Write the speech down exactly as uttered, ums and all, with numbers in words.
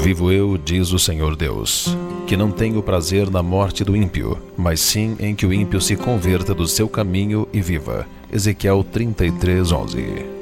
Vivo eu, diz o Senhor Deus, que não tenho prazer na morte do ímpio, mas sim em que o ímpio se converta do seu caminho e viva. Ezequiel trinta e três, onze.